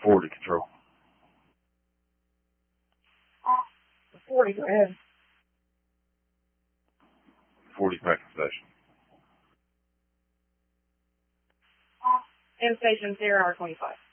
40 control. 40, go ahead. 40 packing station. End station 0 hour 25.